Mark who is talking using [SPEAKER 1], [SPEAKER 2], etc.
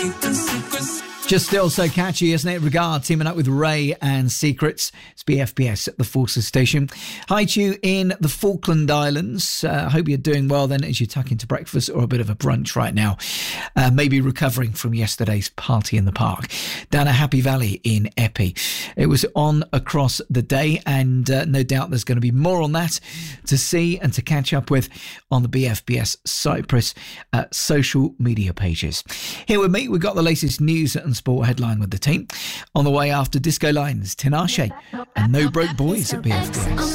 [SPEAKER 1] Just still so catchy, isn't it? Regard teaming up with Ray and Secrets. It's BFBS at the Forces Station. Hi to you in the Falkland Islands. I hope you're doing well then as you tuck into breakfast or a bit of a brunch right now. Maybe recovering from yesterday's party in the park. Down at Happy Valley in Epping. It was on across the day, and no doubt there's going to be more on that to see and to catch up with on the BFBS Cyprus social media pages. Here with me, we've got the latest news and sport headline with the team. On the way after Disco Lines, Tinashe and No Broke Boys at BFBS.